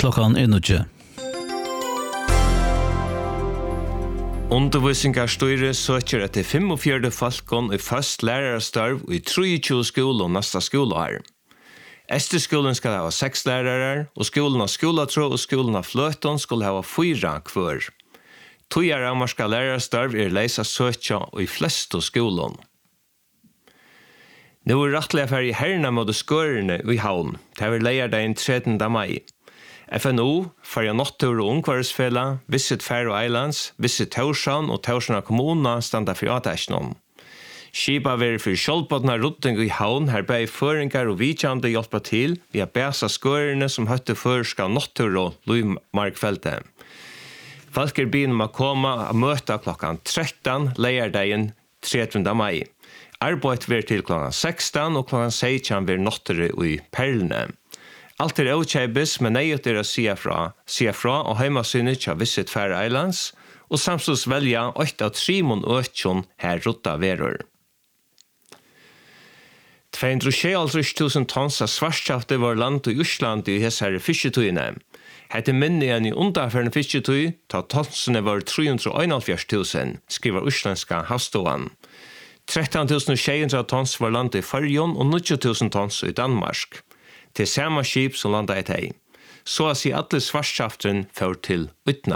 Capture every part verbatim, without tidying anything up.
Klokkan er nødje. Undervisningsstyret søker etter femogfjørdte falkon i fast lærerstarv i treogtjúgu skole og neste skoleår. Esterskolen skal ha seks lærere, og skolen av skolatro og skolen av fløton skal ha fyra hver. Tøyere amarska lærerstarv er leisa søkja i fleste skolen. Nå er rettelig affær i herna mot skørene i havn. Det er leier den trettende mai. F N O, Farja Nottur og Ungvarsfela, Visit Faroe Islands, Visit Torshavn og Torshavn kommuna standa for atæsjonen. Skipa veri for kjolpåtna rutting i havn her bei føringar og vidjande hjelpa til via bæsa skørene som høtte førska Nottur og Luimarkfeltet. Folk er byen om å komme og møte klokkan tretton leierdagen trettende mai. Arbeid ver til klokkan sekstan og klokkan seksten ver Nottur i Perlene. Alt er avkjøpes, men nøyet er å si fra, si fra og heimasynet til Visit Faroe Islands, og samtidig velja åtte av tre mån øtjon her rutta verur. to hundre og tjuetre tusen tons av svartskjaftet var land i Østland i hessere fisketøyene. Hette minne igjen i underførende fisketøy, ta tonsene var tre hundre og enoghalvfjerds tusen, skriver Østlandska havståan. tretton tusen sju hundre tons var land i Farjon og nittio tusen tons i Danmark. Til samme skip som landa i teg. Så å si alle svartskjaften fører til utna.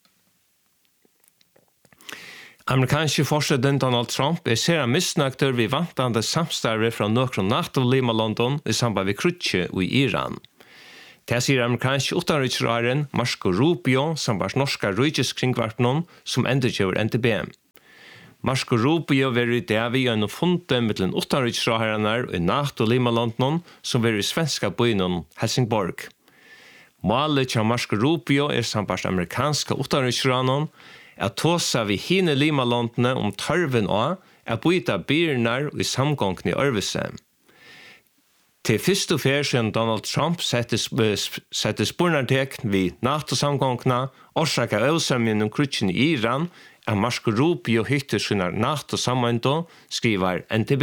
Amerikanske president Donald Trump er sera misnøkter ved vantande samstarve fra nokre NATO-lima London i samband med krutje i Iran. Det sier amerikanske utenriksraren Marco Rubio samband norska rujeskringvartnon som endurkjøver N T B. Marco Rubio var i det vi gjennom fundet mellom utenriksraherne i NATO-lima London som var i svenska byen Helsingborg. Målet til Marco Rubio er samband amerikanska utenriksraherne at tåsa vi hine lima Londone om tarven av at byta byrnar i samgången i Ørvese. Til fyrst og fjerde siden Donald Trump sette, sette spurnartekn vid NATO-samgångene, orsaka avsømmen om krutjen i Iran, er Marco Rubio hytter sine NATO-samgångene, skriver N T B.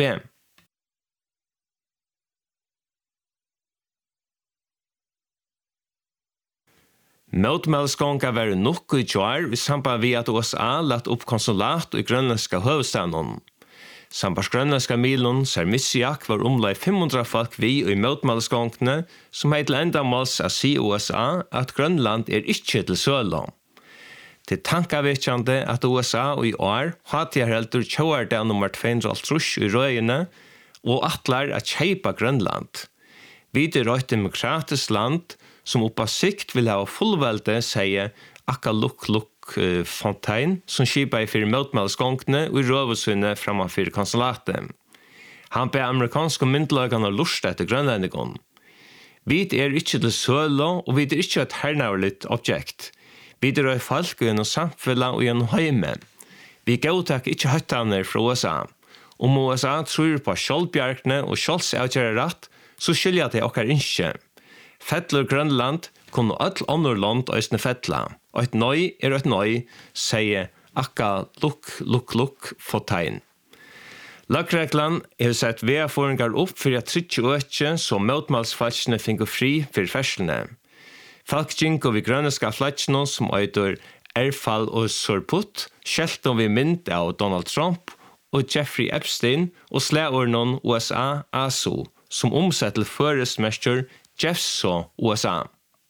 Møtmeldskånga var nok i tjoar i samband vi at U S A lagt opp konsulat i grønlandska høvestaden. Samband grønlandska milen Sermissiak var omlai fem hundre folk vi i møtmeldskångene som heit til endamåls å si U S A at Grønland er ikke til søla. Det tankavekkjande at U S A og i år hatt jeg heldur tjoar det nummer to hundre og halvtrýss i røyene og atlar at kjeipa Grønland. Vi er et demokratisk land som oppa sikt vil ha fullvelde, sier Akaluk-Luk Fontaine, som skipa i fire møtmeldskångene og i røvesunne framfor konsulatet. Han ber amerikanske myndelagene lust etter grønlendingen. Vi er ikke til søla, og vi er ikke et hernavligt objekt. Vi er et folk og gjennom samfunnet og gjennom heime. Vi gautak ikke høyttaner fra U S A. Om U S A tror på kjølbjergene og kjølsavgjøre rett, så skiljer det okkar ikke. Fettler Grønland kunne all andre land østene fettla. Og et nøy er et nøy, sier akka luk, luk, luk, Fontaine. Lagreglan er sett vedføringar opp for at trykke økje så møtmalsfalskene finner fri for ferslene. Folk gjenker vi grønneska flatsjene som øyder Erfall og Sorput, skjelter vi mynd av Donald Trump og Jeffrey Epstein og slæordnen U S A A S O, som omsetter føresmester Jeffso U S A.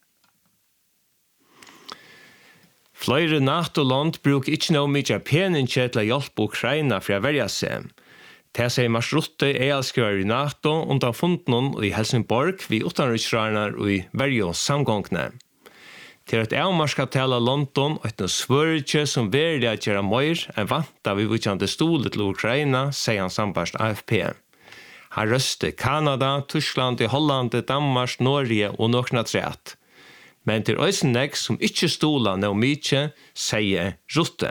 Flere NATO-land bruker ikke noe mye pening til å hjelpe Ukraina for å verja seg. Det sier Mars Rutte eialskriver i NATO under funden i Helsingborg ved utenriksrørene i verja samgångene. Til at avmarska tala London og et svørge som verlig at gjøre mer enn vant av vi vikkjande stole til Ukraina, sier han sambarst A F P. Han røste Kanada, Tyskland, Holland, Danmark, Norge og nokna træt. Men til øysenegg som ikke stola noe mykje, sier Rutte.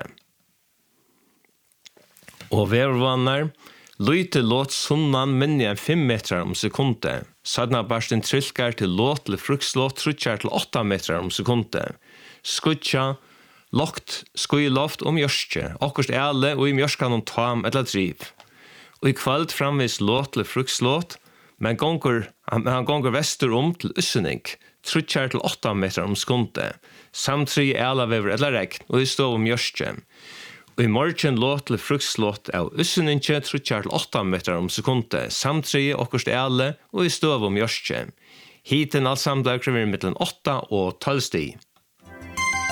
Og vervannar, lyte låt sunnan minne enn fem meter om sekundet. Sadna barsten trilkar til låt til frukslåt trutkjar til åtta meter om sekundet. Skutja, lokt, skuiloft og mjørske, akkurst alle og i mjørskan om tam eller driv. Og i kveld framvis låt til frukslåt, Men gonger, han, han gonger vester om til Ussening, trutjar til åtta meter om skunde, samtri elavever eller regn, og i stov om Jørstje. Og i morgen låt til frukslåt av Usseninge, trutjar til åtta meter om sekunde, samtri okkurst ele, og i stov om Jørstje. Hiten alt samdager vil mellom åtta og tolv sti.